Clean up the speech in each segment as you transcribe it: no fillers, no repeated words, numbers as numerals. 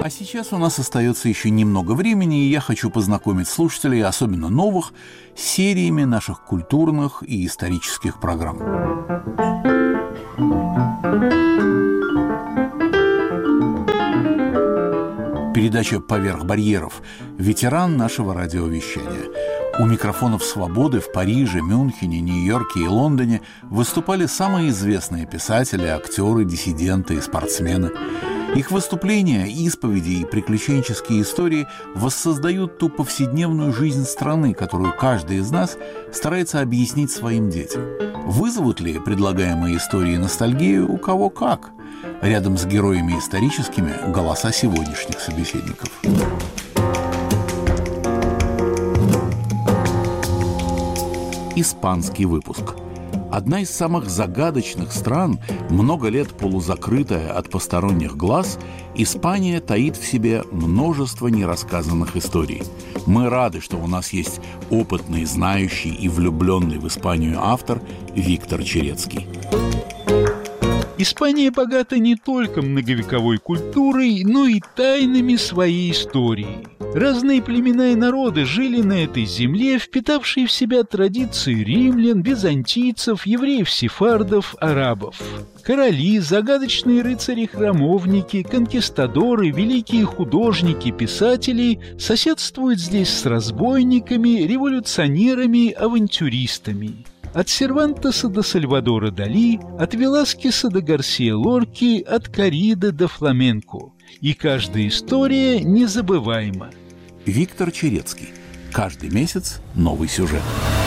А сейчас у нас остается еще немного времени, и я хочу познакомить слушателей, особенно новых, с сериями наших культурных и исторических программ. Передача «Поверх барьеров» – ветеран нашего радиовещания. У микрофонов «Свободы» в Париже, Мюнхене, Нью-Йорке и Лондоне выступали самые известные писатели, актеры, диссиденты и спортсмены. Их выступления, исповеди и приключенческие истории воссоздают ту повседневную жизнь страны, которую каждый из нас старается объяснить своим детям. Вызовут ли предлагаемые истории ностальгию у кого как? Рядом с героями историческими – голоса сегодняшних собеседников. Испанский выпуск. Одна из самых загадочных стран, много лет полузакрытая от посторонних глаз, Испания таит в себе множество нерассказанных историй. Мы рады, что у нас есть опытный, знающий и влюбленный в Испанию автор Виктор Черецкий. Испания богата не только многовековой культурой, но и тайнами своей истории. Разные племена и народы жили на этой земле, впитавшие в себя традиции римлян, византийцев, евреев-сефардов, арабов. Короли, загадочные рыцари-храмовники, конкистадоры, великие художники, писатели соседствуют здесь с разбойниками, революционерами, авантюристами. От Сервантеса до Сальвадора Дали, от Веласкеса до Гарсия Лорки, от Корриды до фламенко. И каждая история незабываема. Виктор Черецкий. Каждый месяц новый сюжет.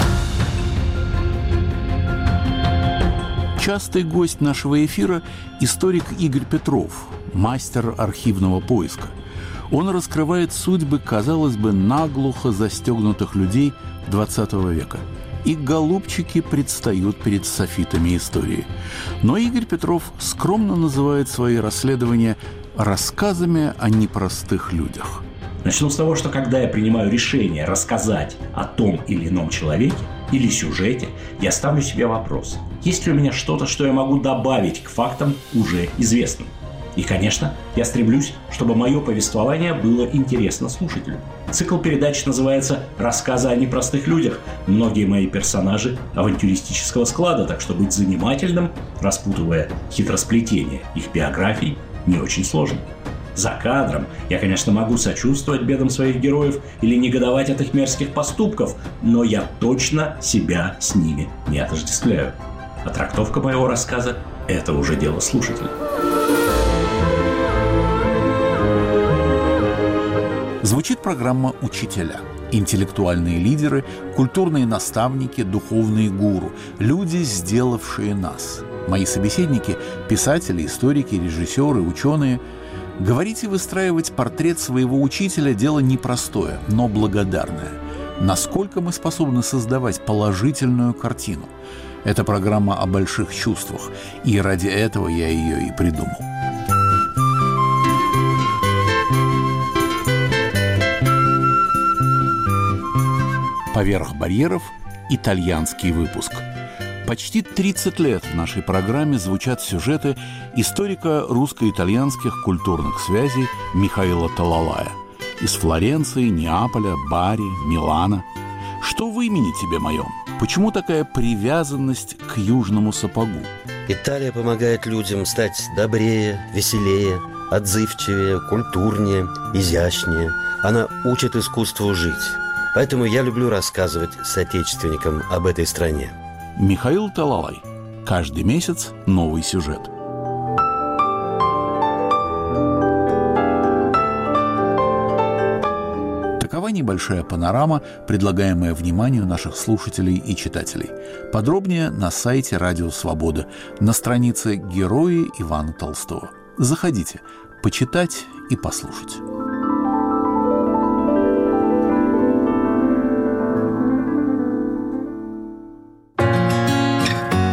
Частый гость нашего эфира – историк Игорь Петров, мастер архивного поиска. Он раскрывает судьбы, казалось бы, наглухо застегнутых людей XX века. И голубчики предстают перед софитами истории. Но Игорь Петров скромно называет свои расследования рассказами о непростых людях. Начну с того, что когда я принимаю решение рассказать о том или ином человеке или сюжете, я ставлю себе вопрос: есть ли у меня что-то, что я могу добавить к фактам уже известным? И, конечно, я стремлюсь, чтобы мое повествование было интересно слушателю. Цикл передач называется «Рассказы о непростых людях». Многие мои персонажи авантюристического склада, так что быть занимательным, распутывая хитросплетения их биографий, не очень сложно. За кадром я, конечно, могу сочувствовать бедам своих героев или негодовать от их мерзких поступков, но я точно себя с ними не отождествляю. А трактовка моего рассказа – это уже дело слушателя. Звучит программа «Учителя». Интеллектуальные лидеры, культурные наставники, духовные гуру. Люди, сделавшие нас. Мои собеседники – писатели, историки, режиссеры, ученые. Говорить и выстраивать портрет своего учителя – дело непростое, но благодарное. Насколько мы способны создавать положительную картину? Это программа о больших чувствах, и ради этого я ее и придумал. «Поверх барьеров» – итальянский выпуск. Почти 30 лет в нашей программе звучат сюжеты историка русско-итальянских культурных связей Михаила Талалая. Из Флоренции, Неаполя, Бари, Милана. Что в имени тебе моем? Почему такая привязанность к южному сапогу? Италия помогает людям стать добрее, веселее, отзывчивее, культурнее, изящнее. Она учит искусству жить. Поэтому я люблю рассказывать соотечественникам об этой стране. Михаил Талалай. Каждый месяц новый сюжет. Такова небольшая панорама, предлагаемая вниманию наших слушателей и читателей. Подробнее на сайте «Радио Свобода», на странице «Герои Ивана Толстого». Заходите, почитать и послушать.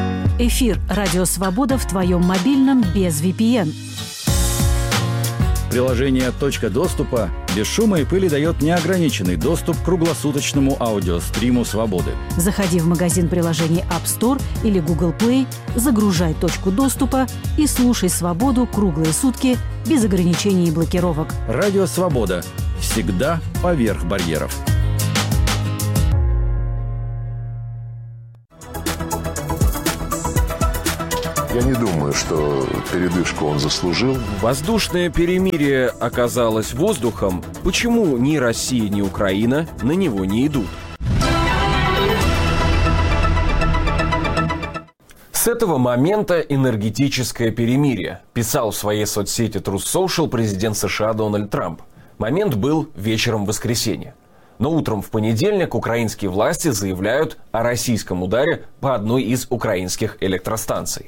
Эфир «Радио Свобода» в твоем мобильном без VPN. Приложение «Точка доступа» без шума и пыли дает неограниченный доступ к круглосуточному аудиостриму «Свободы». Заходи в магазин приложений App Store или Google Play, загружай «Точку доступа» и слушай «Свободу» круглые сутки без ограничений и блокировок. Радио «Свобода». Всегда поверх барьеров. Я не думаю, что передышку он заслужил. Воздушное перемирие оказалось воздухом. Почему ни Россия, ни Украина на него не идут? С этого момента энергетическое перемирие, писал в своей соцсети Truth Social президент США Дональд Трамп. Момент был вечером воскресенья. Но утром в понедельник украинские власти заявляют о российском ударе по одной из украинских электростанций.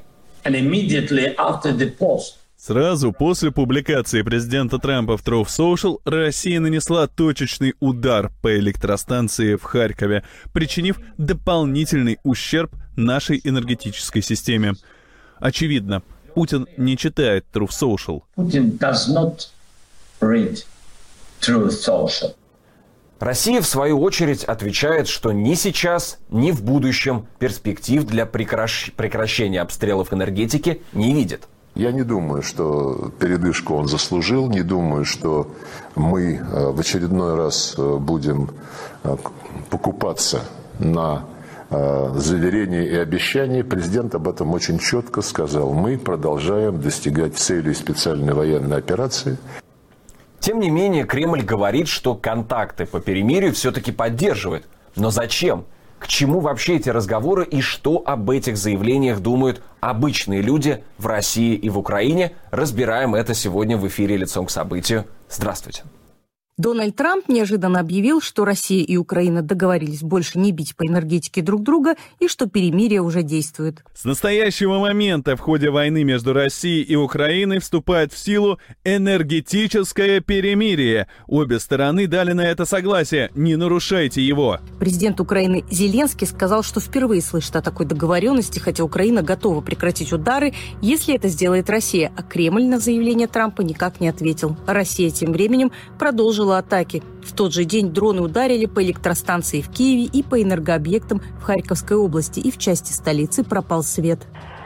Сразу после публикации президента Трампа в Truth Social Россия нанесла точечный удар по электростанции в Харькове, причинив дополнительный ущерб нашей энергетической системе. Очевидно, Путин не читает Truth Social. Putin does not read Truth Social. Россия, в свою очередь, отвечает, что ни сейчас, ни в будущем перспектив для прекращения обстрелов энергетики не видит. Я не думаю, что передышку он заслужил. Не думаю, что мы в очередной раз будем покупаться на заверения и обещания. Президент об этом очень четко сказал. Мы продолжаем достигать целей специальной военной операции. Тем не менее, Кремль говорит, что контакты по перемирию все-таки поддерживает. Но зачем? К чему вообще эти разговоры и что об этих заявлениях думают обычные люди в России и в Украине? Разбираем это сегодня в эфире «Лицом к событию». Здравствуйте. Дональд Трамп неожиданно объявил, что Россия и Украина договорились больше не бить по энергетике друг друга и что перемирие уже действует. С настоящего момента в ходе войны между Россией и Украиной вступает в силу энергетическое перемирие. Обе стороны дали на это согласие. Не нарушайте его. Президент Украины Зеленский сказал, что впервые слышит о такой договоренности, хотя Украина готова прекратить удары, если это сделает Россия, а Кремль на заявление Трампа никак не ответил. Россия тем временем продолжила атаки. В тот же день дроны ударили по электростанции в Киеве и по энергообъектам в Харьковской области, и в части столицы пропал свет.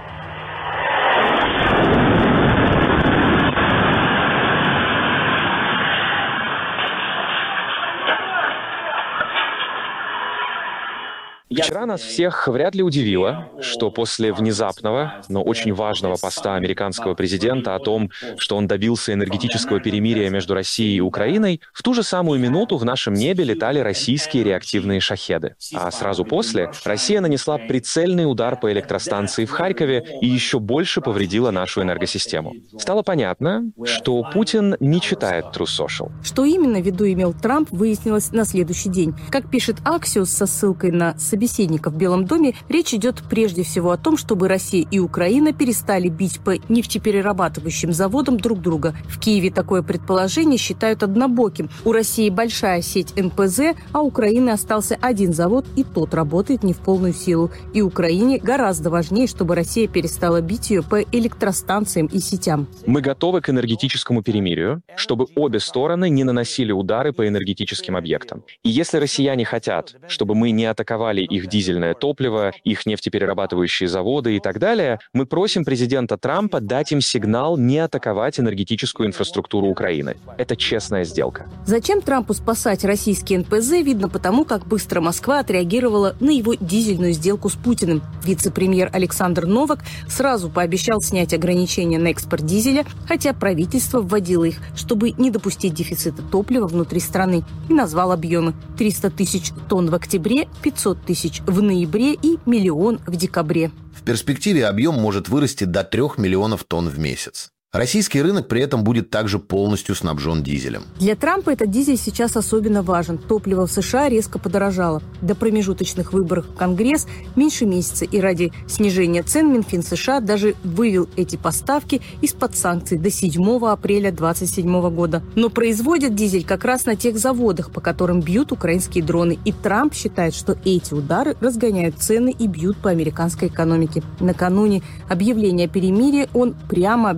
Вчера нас всех вряд ли удивило, что после внезапного, но очень важного поста американского президента о том, что он добился энергетического перемирия между Россией и Украиной, в ту же самую минуту в нашем небе летали российские реактивные шахеды. А сразу после Россия нанесла прицельный удар по электростанции в Харькове и еще больше повредила нашу энергосистему. Стало понятно, что Путин не читает Truth Social. Что именно в виду имел Трамп, выяснилось на следующий день. Как пишет Axios со ссылкой на собеседника в Белом доме, речь идет прежде всего о том, чтобы Россия и Украина перестали бить по нефтеперерабатывающим заводам друг друга. В Киеве такое предположение считают однобоким. У России большая сеть НПЗ, а у Украины остался один завод, и тот работает не в полную силу. И Украине гораздо важнее, чтобы Россия перестала бить ее по электростанциям и сетям. Мы готовы к энергетическому перемирию, чтобы обе стороны не наносили удары по энергетическим объектам. И если россияне хотят, чтобы мы не атаковали их дизельное топливо, их нефтеперерабатывающие заводы и так далее, мы просим президента Трампа дать им сигнал не атаковать энергетическую инфраструктуру Украины. Это честная сделка. Зачем Трампу спасать российские НПЗ, видно потому, как быстро Москва отреагировала на его дизельную сделку с Путиным. Вице-премьер Александр Новак сразу пообещал снять ограничения на экспорт дизеля, хотя правительство вводило их, чтобы не допустить дефицита топлива внутри страны, и назвал объемы: 300 тысяч тонн в октябре, 500 тысяч в ноябре и 1 миллион в декабре. В перспективе объем может вырасти до 3 миллионов тонн в месяц. Российский рынок при этом будет также полностью снабжен дизелем. Для Трампа этот дизель сейчас особенно важен. Топливо в США резко подорожало. До промежуточных выборов в Конгресс меньше месяца, и ради снижения цен Минфин США даже вывел эти поставки из-под санкций до 7 апреля 2027 года. Но производят дизель как раз на тех заводах, по которым бьют украинские дроны. И Трамп считает, что эти удары разгоняют цены и бьют по американской экономике. Накануне объявления о перемирии он прямо обвинил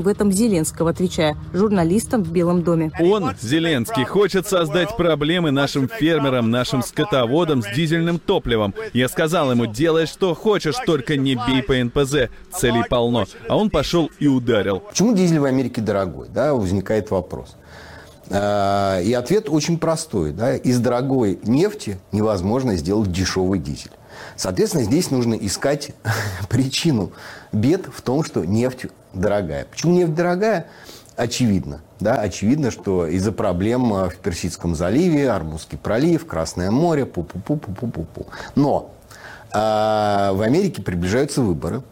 в этом Зеленского, отвечая журналистам в Белом доме. Он, Зеленский, хочет создать проблемы нашим фермерам, нашим скотоводам с дизельным топливом. Я сказал ему: делай что хочешь, только не бей по НПЗ. Целей полно. А он пошел и ударил. Почему дизель в Америке дорогой? Да, возникает вопрос. И ответ очень простой. Да? Из дорогой нефти невозможно сделать дешевый дизель. Соответственно, здесь нужно искать причину бед в том, что нефть дорогая. Почему нефть дорогая? Очевидно. Да? Очевидно, что из-за проблем в Персидском заливе, Ормузский пролив, Красное море, пу-пу-пу-пу-пу-пу. Но в Америке приближаются выборы.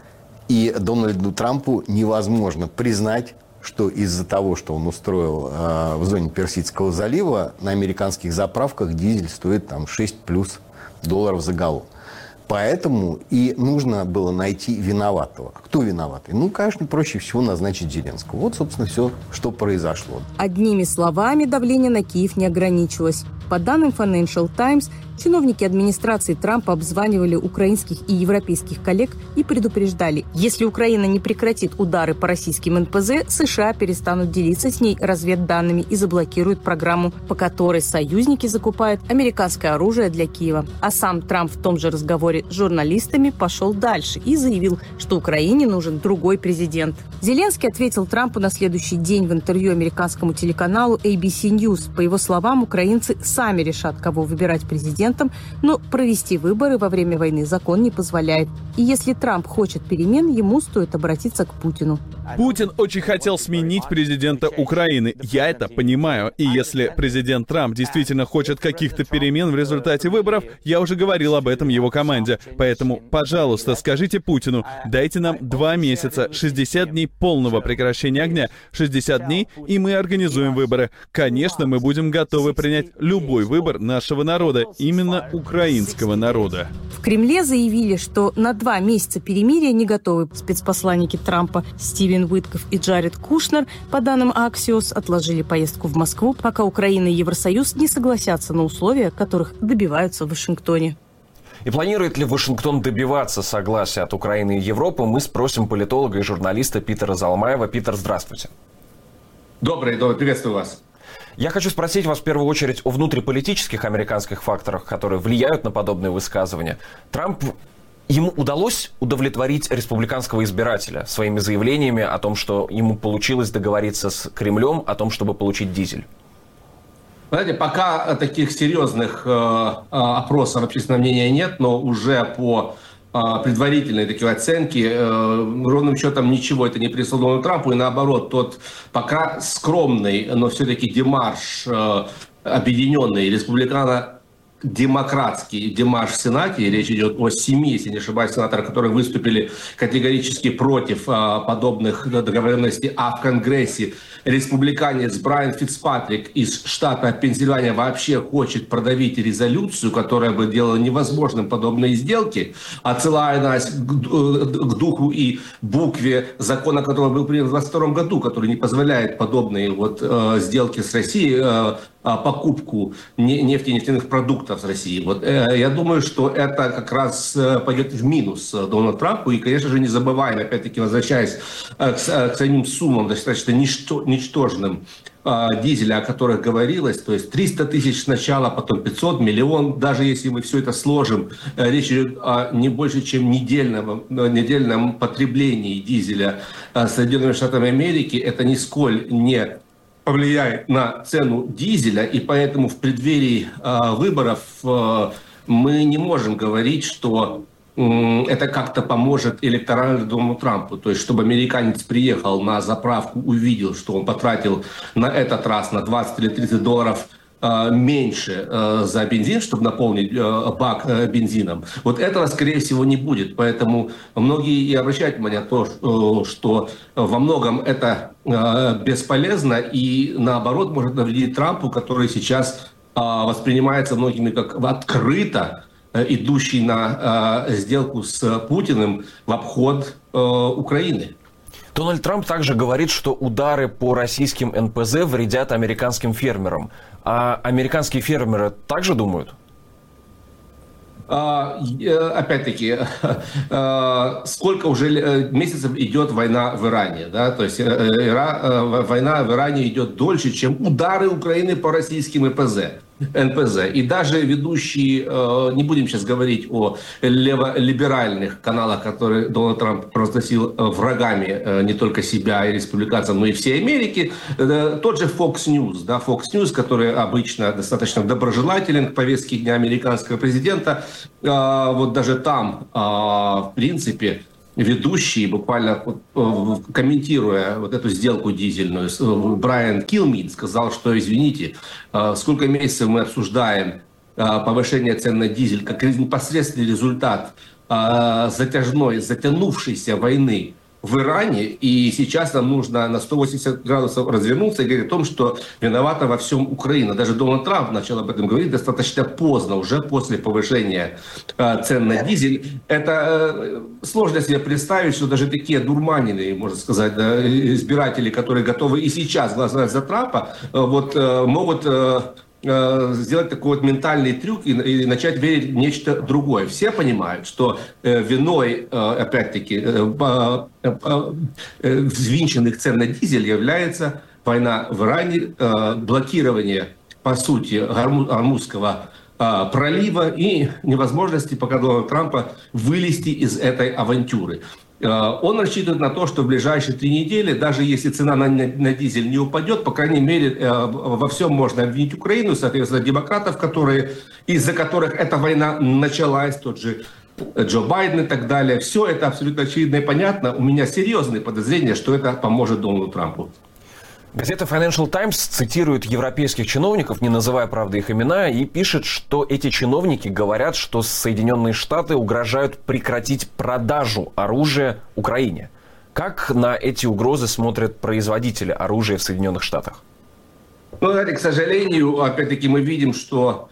И Дональду Трампу невозможно признать, что из-за того, что он устроил в зоне Персидского залива, на американских заправках дизель стоит там $6+ за галлон. Поэтому и нужно было найти виноватого. Кто виноватый? Ну, конечно, проще всего назначить Зеленского. Вот, собственно, все, что произошло. Одними словами давление на Киев не ограничилось. По данным Financial Times, чиновники администрации Трампа обзванивали украинских и европейских коллег и предупреждали, если Украина не прекратит удары по российским НПЗ, США перестанут делиться с ней разведданными и заблокируют программу, по которой союзники закупают американское оружие для Киева. А сам Трамп в том же разговоре с журналистами пошел дальше и заявил, что Украине нужен другой президент. Зеленский ответил Трампу на следующий день в интервью американскому телеканалу ABC News. По его словам, украинцы сами решат, кого выбирать президентом, но провести выборы во время войны закон не позволяет. И если Трамп хочет перемен, ему стоит обратиться к Путину. Путин очень хотел сменить президента Украины. Я это понимаю. И если президент Трамп действительно хочет каких-то перемен в результате выборов, я уже говорил об этом его команде. Поэтому, пожалуйста, скажите Путину, дайте нам 2 месяца, 60 дней полного прекращения огня, 60 дней, и мы организуем выборы. Конечно, мы будем готовы принять любой выбор нашего народа, именно украинского народа. В Кремле заявили, что на 2 месяца перемирия не готовы. Спецпосланники Трампа Стивен Уитков и Джаред Кушнер, по данным Axios, отложили поездку в Москву, пока Украина и Евросоюз не согласятся на условия, которых добиваются в Вашингтоне. И планирует ли Вашингтон добиваться согласия от Украины и Европы, мы спросим политолога и журналиста Питера Залмаева. Питер, здравствуйте. Добрый, приветствую вас. Я хочу спросить вас в первую очередь о внутриполитических американских факторах, которые влияют на подобные высказывания. Ему удалось удовлетворить республиканского избирателя своими заявлениями о том, что ему получилось договориться с Кремлем о том, чтобы получить дизель? Знаете, пока таких серьезных опросов общественного мнения нет, но уже по предварительной такой оценки ровным счетом ничего это не принесло Дональду Трампу, и наоборот, тот пока скромный, но все-таки демарш объединенный республикано-демократский демарш в Сенате, речь идет о 7, если не ошибаюсь, сенаторах, которые выступили категорически против подобных договоренностей, а в Конгрессе республиканец Брайан Фицпатрик из штата Пенсильвания вообще хочет продавить резолюцию, которая бы делала невозможным подобные сделки, отсылая нас к духу и букве закона, который был принят в 2022 году, который не позволяет подобные сделки с Россией, покупку нефти и нефтяных продуктов с России. Я думаю, что это как раз пойдет в минус Дональду Трампу. И, конечно же, не забываем, опять-таки, возвращаясь к самим суммам, достаточно ничтожным дизеля, о которых говорилось, то есть 300 тысяч сначала, потом 500, миллион. Даже если мы все это сложим, речь идет о не больше, чем недельном потреблении дизеля Соединенными Штатами Америки. Это нисколь не повлияет на цену дизеля, и поэтому в преддверии выборов мы не можем говорить, что это как-то поможет электорально Дональду Трампу. То есть, чтобы американец приехал на заправку, увидел, что он потратил на этот раз на $20 или $30 меньше за бензин, чтобы наполнить бак бензином. Этого, скорее всего, не будет. Поэтому многие и обращают внимание на то, что во многом это бесполезно и, наоборот, может навредить Трампу, который сейчас воспринимается многими как открыто идущий на сделку с Путиным в обход Украины. Дональд Трамп также говорит, что удары по российским НПЗ вредят американским фермерам. А американские фермеры также думают? Опять-таки, сколько уже месяцев идет война в Иране, да? То есть война в Иране идет дольше, чем удары Украины по российским НПЗ. И даже ведущие, не будем сейчас говорить о леволиберальных каналах, которые Дональд Трамп провозгласил врагами не только себя и республиканцев, но и всей Америки, тот же Fox News, да, Fox News, который обычно достаточно доброжелателен к повестке дня американского президента, вот даже там, в принципе, ведущий, буквально комментируя вот эту сделку дизельную, Брайан Килмин сказал, что, извините, сколько месяцев мы обсуждаем повышение цен на дизель как непосредственный результат затянувшейся войны в Иране, и сейчас нам нужно на 180 градусов развернуться и говорить о том, что виновата во всем Украина. Даже Дональд Трамп начал об этом говорить достаточно поздно, уже после повышения цен на дизель. Это сложно себе представить, что даже такие дурманенные, можно сказать, да, избиратели, которые готовы и сейчас голосовать за Трампа, вот, могут сделать такой вот ментальный трюк и начать верить в нечто другое. Все понимают, что виной, опять-таки, взвинченных цен на дизель является война в Иране, блокирование, по сути, Гормузского пролива и невозможности пока Дональда Трампа вылезти из этой авантюры. Он рассчитывает на то, что в ближайшие 3 недели, даже если цена на дизель не упадет, по крайней мере, во всем можно обвинить Украину, соответственно, демократов, из-за которых эта война началась, тот же Джо Байден и так далее. Все это абсолютно очевидно и понятно. У меня серьезные подозрения, что это поможет Дональду Трампу. Газета Financial Times цитирует европейских чиновников, не называя, правда, их имена, и пишет, что эти чиновники говорят, что Соединенные Штаты угрожают прекратить продажу оружия Украине. Как на эти угрозы смотрят производители оружия в Соединенных Штатах? Ну, к сожалению, опять-таки мы видим, что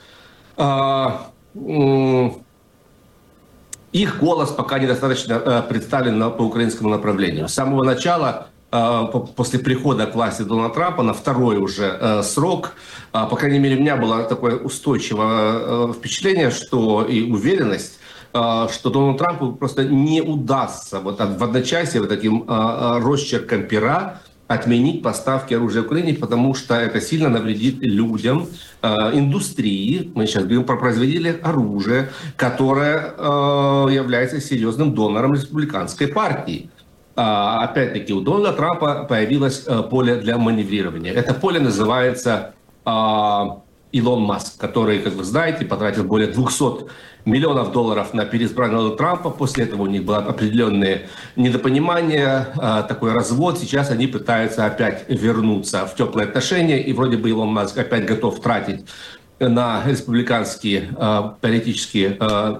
их голос пока недостаточно представлен по украинскому направлению. С самого начала, после прихода к власти Дональда Трампа на второй уже срок, по крайней мере, у меня было такое устойчивое впечатление, что и уверенность, что Дональду Трампу просто не удастся вот в одночасье вот таким росчерком пера отменить поставки оружия Украине, потому что это сильно навредит людям, индустрии. Мы сейчас говорим про производителей оружия, которая является серьезным донором республиканской партии. Опять-таки, у Дональда Трампа появилось поле для маневрирования. Это поле называется Илон Маск, который, как вы знаете, потратил более $200 миллионов на переизбрание Дональда Трампа. После этого у них было определенное недопонимание, такой развод. Сейчас они пытаются опять вернуться в теплые отношения. И вроде бы Илон Маск опять готов тратить на республиканские политические,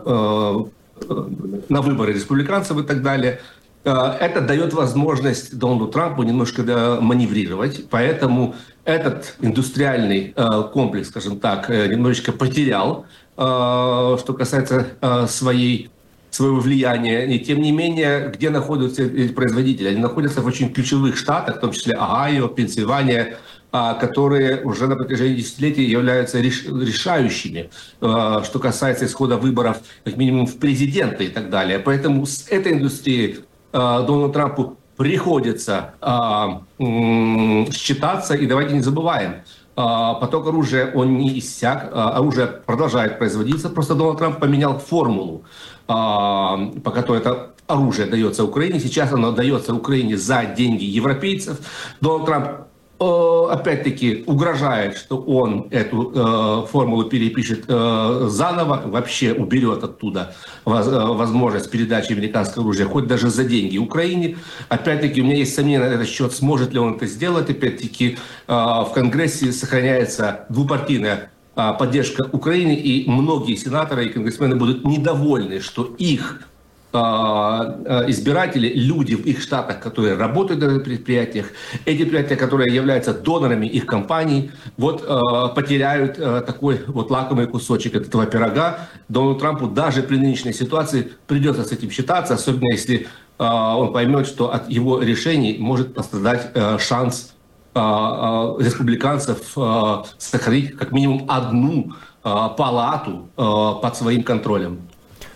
на выборы республиканцев и так далее. Это дает возможность Дональду Трампу немножко маневрировать, поэтому этот индустриальный комплекс, скажем так, немножечко потерял, что касается своего влияния. И тем не менее, где находятся эти производители? Они находятся в очень ключевых штатах, в том числе Огайо, Пенсильвания, которые уже на протяжении десятилетий являются решающими, что касается исхода выборов, как минимум, в президенты и так далее. Поэтому с этой индустрией Дональду Трампу приходится считаться, и давайте не забываем, поток оружия, он не иссяк, оружие продолжает производиться, просто Дональд Трамп поменял формулу, по которой это оружие дается Украине. Сейчас оно дается Украине за деньги европейцев. Дональд Трамп опять-таки угрожает, что он эту формулу перепишет заново, вообще уберет оттуда возможность передачи американского оружия, хоть даже за деньги Украине. Опять-таки у меня есть сомнения на этот счет, сможет ли он это сделать. Опять-таки в Конгрессе сохраняется двупартийная поддержка Украины, и многие сенаторы и конгрессмены будут недовольны, что их избиратели, люди в их штатах, которые работают на предприятиях, эти предприятия, которые являются донорами их компаний, вот потеряют такой вот лакомый кусочек этого пирога. Дональду Трампу даже при нынешней ситуации придется с этим считаться, особенно если он поймет, что от его решений может пострадать шанс республиканцев сохранить как минимум одну палату под своим контролем.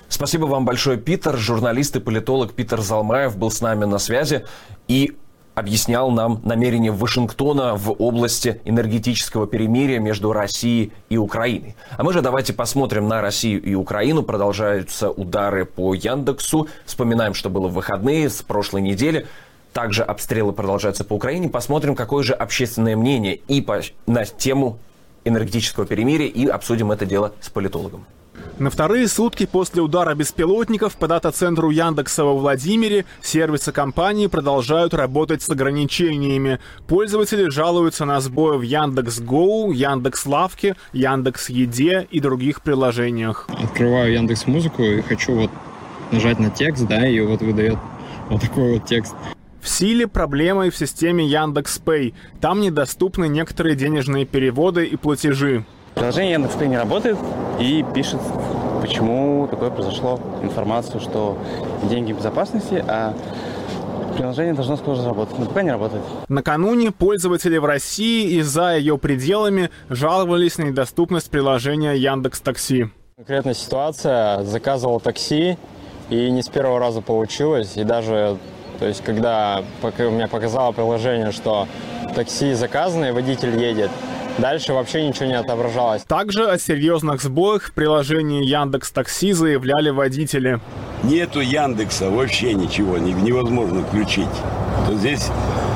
Спасибо вам большое, Питер. Журналист и политолог Питер Залмаев был с нами на связи и объяснял нам намерения Вашингтона в области энергетического перемирия между Россией и Украиной. А мы же давайте посмотрим на Россию и Украину. Продолжаются удары по Яндексу. Вспоминаем, что было в выходные с прошлой недели. Также обстрелы продолжаются по Украине. Посмотрим, какое же общественное мнение и на тему энергетического перемирия, и обсудим это дело с политологом. На вторые сутки после удара беспилотников по дата-центру Яндекса во Владимире сервисы компании продолжают работать с ограничениями. Пользователи жалуются на сбои в Яндекс.Гоу, Яндекс.Лавке, Яндекс.Еде и других приложениях. Открываю Яндекс.Музыку и хочу нажать на текст, и выдает вот такой вот текст. В силе проблемы в системе Яндекс.Пэй. Там недоступны некоторые денежные переводы и платежи. Приложение Яндекс.Пэй не работает и пишет, почему такое произошло, информацию, что деньги в безопасности, а приложение должно скоро заработать, но пока не работает. Накануне пользователи в России и за ее пределами жаловались на недоступность приложения Яндекс.Такси. Конкретная ситуация, заказывал такси и не с первого раза получилось, и даже, когда у меня показало приложение, что такси заказано и водитель едет, дальше вообще ничего не отображалось. Также о серьезных сбоях в приложении Яндекс.Такси заявляли водители. Нету Яндекса, вообще ничего невозможно включить. То здесь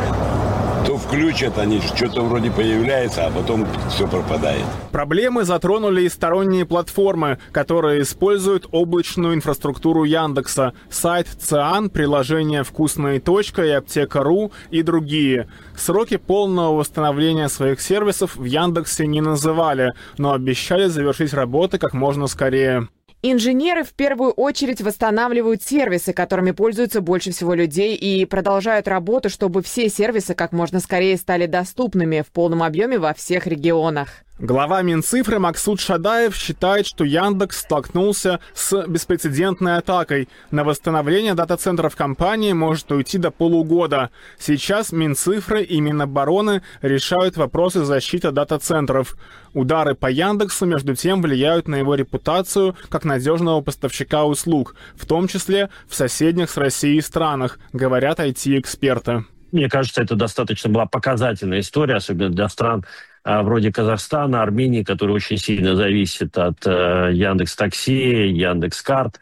то включат, они что-то вроде появляется, а потом все пропадает. Проблемы затронули и сторонние платформы, которые используют облачную инфраструктуру Яндекса. Сайт ЦИАН, приложение «Вкусная точка» и Аптека.ру и другие. Сроки полного восстановления своих сервисов в Яндексе не называли, но обещали завершить работы как можно скорее. Инженеры в первую очередь восстанавливают сервисы, которыми пользуются больше всего людей, и продолжают работу, чтобы все сервисы как можно скорее стали доступными в полном объеме во всех регионах. Глава Минцифры Максут Шадаев считает, что Яндекс столкнулся с беспрецедентной атакой. На восстановление дата-центров компании может уйти до полугода. Сейчас Минцифры и Минобороны решают вопросы защиты дата-центров. Удары по Яндексу, между тем, влияют на его репутацию как надежного поставщика услуг, в том числе в соседних с Россией странах, говорят IT-эксперты. Мне кажется, это достаточно была показательная история, особенно для стран вроде Казахстана, Армении, которые очень сильно зависят от Яндекс.Такси, Яндекс.Карт.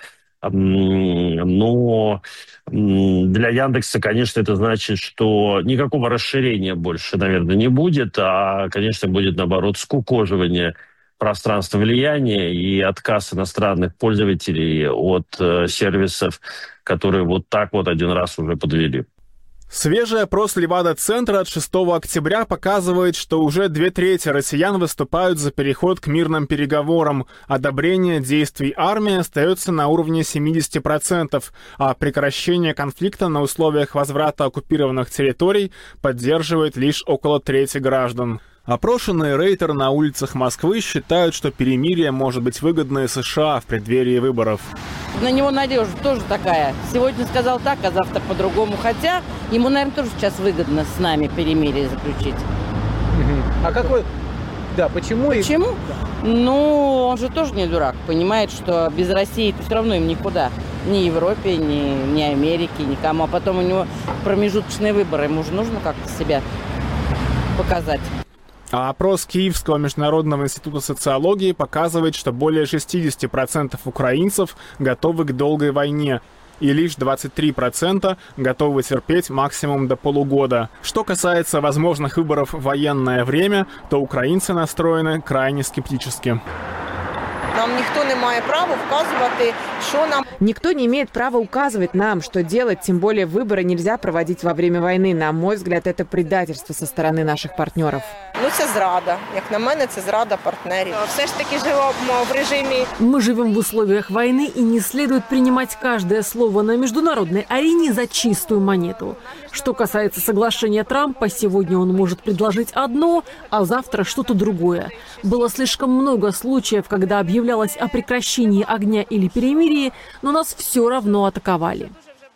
Но для Яндекса, конечно, это значит, что никакого расширения больше, наверное, не будет, а, конечно, будет, наоборот, скукоживание пространства влияния и отказ иностранных пользователей от сервисов, которые вот так вот один раз уже подвели. Свежий опрос Левада-центра от 6 октября показывает, что уже 2/3 россиян выступают за переход к мирным переговорам. Одобрение действий армии остается на уровне 70%, а прекращение конфликта на условиях возврата оккупированных территорий поддерживает лишь около трети граждан. Опрошенные рейтеры на улицах Москвы считают, что перемирие может быть выгодно и США в преддверии выборов. На него надежда тоже такая. Сегодня сказал так, а завтра по-другому. Хотя ему, наверное, тоже сейчас выгодно с нами перемирие заключить. А какой? Да, почему? Почему? Ну, он же тоже не дурак. Понимает, что без России-то все равно им никуда. Ни Европе, ни Америке, никому. А потом у него промежуточные выборы. Ему же нужно как-то себя показать. А опрос Киевского международного института социологии показывает, что более 60% украинцев готовы к долгой войне, и лишь 23% готовы терпеть максимум до полугода. Что касается возможных выборов в военное время, то украинцы настроены крайне скептически. Нам ніхто не має права вказувати, що нам... Никто не имеет права указывать нам, что делать, тем более выборы нельзя проводить во время войны. На мой взгляд, это предательство со стороны наших партнеров. Ну, це зрада. Як на мене, це зрада партнерів. Все ж таки живемо в режимі... Мы живем в условиях войны, и не следует принимать каждое слово на международной арене за чистую монету. Что касается соглашения Трампа, сегодня он может предложить одно, а завтра что-то другое. Было слишком много случаев, когда объявлялось о прекращении огня или перемирии, но нас все равно атаковали.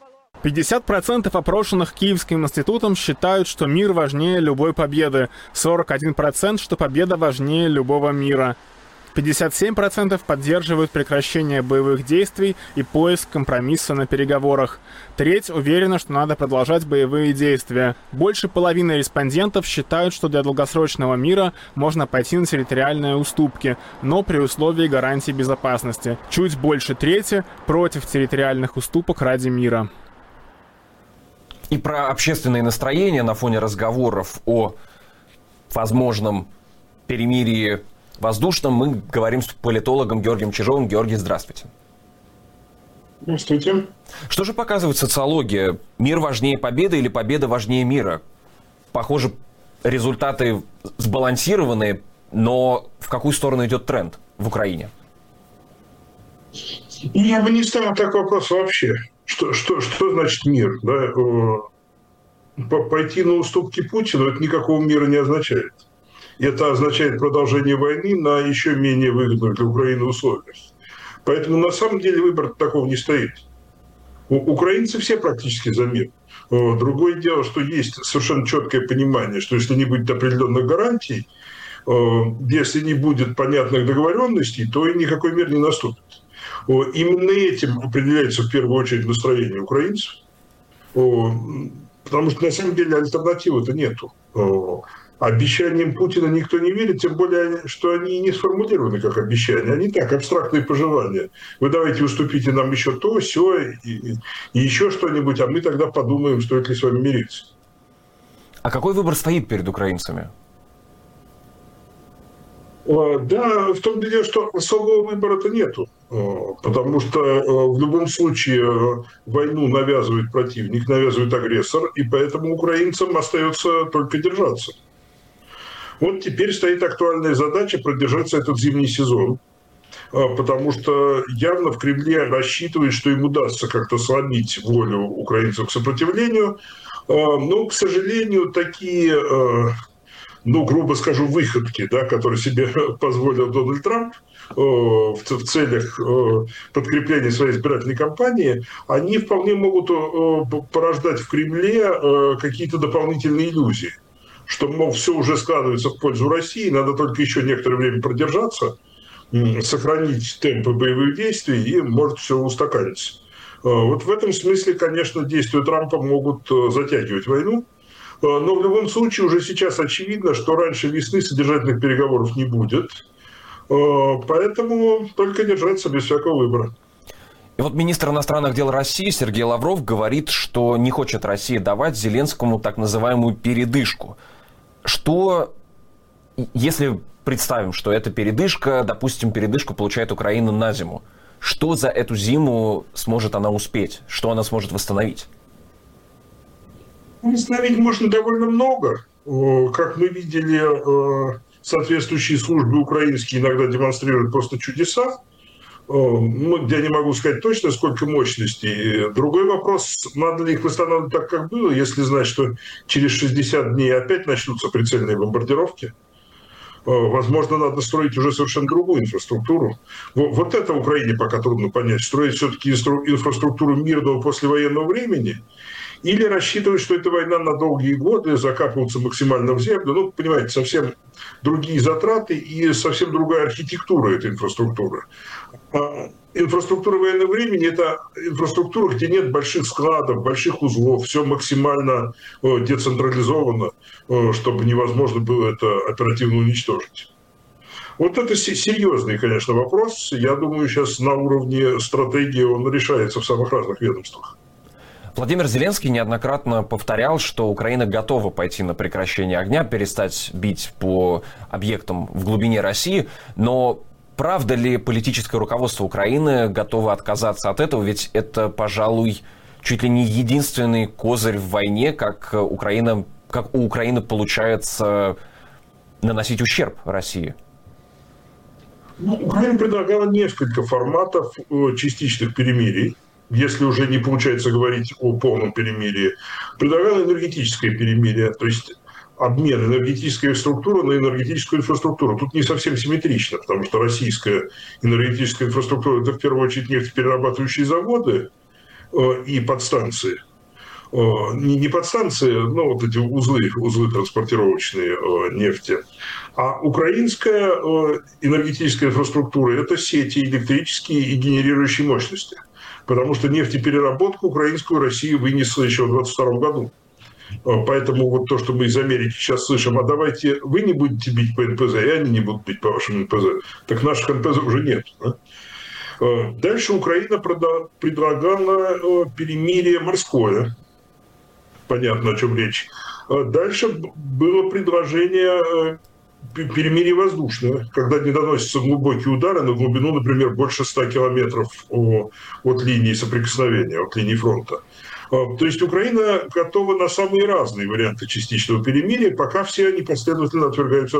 50% опрошенных Киевским институтом считают, что мир важнее любой победы. 41%, что победа важнее любого мира. 57% поддерживают прекращение боевых действий и поиск компромисса на переговорах. Треть уверена, что надо продолжать боевые действия. Больше половины респондентов считают, что для долгосрочного мира можно пойти на территориальные уступки, но при условии гарантий безопасности. Чуть больше трети против территориальных уступок ради мира. И про общественные настроения на фоне разговоров о возможном перемирии воздушном мы говорим с политологом Георгием Чижовым. Георгий, здравствуйте. Здравствуйте. Что же показывает социология? Мир важнее победы или победа важнее мира? Похоже, результаты сбалансированные, но в какую сторону идет тренд в Украине? Я бы не ставил такой вопрос вообще. Что значит мир? Да? Пойти на уступки Путину – это никакого мира не означает. Это означает продолжение войны на еще менее выгодных для Украины условиях. Поэтому на самом деле выбор такого не стоит. Украинцы все практически за мир. Другое дело, что есть совершенно четкое понимание, что если не будет определенных гарантий, если не будет понятных договоренностей, то и никакой мир не наступит. Именно этим определяется в первую очередь настроение украинцев, потому что на самом деле альтернативы-то нету. Обещаниям Путина никто не верит, тем более, что они не сформулированы как обещания, они так, абстрактные пожелания. Вы давайте уступите нам еще то, сё и еще что-нибудь, а мы тогда подумаем, стоит ли с вами мириться. А какой выбор стоит перед украинцами? Да, в том деле, что особого выбора-то нету, потому что в любом случае войну навязывает противник, навязывает агрессор, и поэтому украинцам остается только держаться. Вот теперь стоит актуальная задача продержаться этот зимний сезон, потому что явно в Кремле рассчитывают, что им удастся как-то сломить волю украинцев к сопротивлению, но, к сожалению, такие... грубо скажу, выходки, да, которые себе позволил Дональд Трамп в целях подкрепления своей избирательной кампании, они вполне могут порождать в Кремле какие-то дополнительные иллюзии, что, мол, все уже складывается в пользу России, надо только еще некоторое время продержаться, сохранить темпы боевых действий, и может все устаканиться. Вот в этом смысле, конечно, действия Трампа могут затягивать войну. Но в любом случае уже сейчас очевидно, что раньше весны содержательных переговоров не будет. Поэтому только держаться без всякого выбора. И вот министр иностранных дел России Сергей Лавров говорит, что не хочет Россия давать Зеленскому так называемую передышку. Что, если представим, что эта передышка, допустим, передышку получает Украина на зиму, что за эту зиму сможет она успеть? Что она сможет восстановить? Восстановить можно довольно много. Как мы видели, соответствующие службы украинские иногда демонстрируют просто чудеса. Я не могу сказать точно, сколько мощностей. Другой вопрос, надо ли их восстанавливать так, как было, если знать, что через 60 дней опять начнутся прицельные бомбардировки. Возможно, надо строить уже совершенно другую инфраструктуру. Вот это Украине пока трудно понять. Строить все-таки инфраструктуру мирного послевоенного времени или рассчитывать, что это война на долгие годы, закапываться максимально в землю. Ну, понимаете, совсем другие затраты и совсем другая архитектура этой инфраструктуры. Инфраструктура военного времени – это инфраструктура, где нет больших складов, больших узлов, все максимально децентрализовано, чтобы невозможно было это оперативно уничтожить. Вот это серьезный, конечно, вопрос. Я думаю, сейчас на уровне стратегии он решается в самых разных ведомствах. Владимир Зеленский неоднократно повторял, что Украина готова пойти на прекращение огня, перестать бить по объектам в глубине России, но правда ли политическое руководство Украины готово отказаться от этого? Ведь это, пожалуй, чуть ли не единственный козырь в войне, как у Украины получается наносить ущерб России. Украина предлагала несколько форматов частичных перемирий, если уже не получается говорить о полном перемирии. Предлагала энергетическое перемирие, то есть обмен энергетической структуры на энергетическую инфраструктуру. Тут не совсем симметрично, потому что российская энергетическая инфраструктура – это в первую очередь нефтеперерабатывающие заводы и подстанции. не подстанции, но вот эти узлы транспортировочные нефти, а украинская энергетическая инфраструктура – это сети электрические и генерирующие мощности. Потому что нефтепереработку украинскую Россия вынесла еще в 2022 году. Поэтому вот то, что мы из Америки сейчас слышим, а давайте вы не будете бить по НПЗ, и они не будут бить по вашим НПЗ. Так наших НПЗ уже нет. Да? Дальше Украина предлагала перемирие морское. Понятно, о чем речь. Дальше было предложение перемирие воздушное, когда не доносятся глубокие удары на глубину, например, больше 100 километров от линии соприкосновения, от линии фронта. То есть Украина готова на самые разные варианты частичного перемирия, пока все они последовательно отвергаются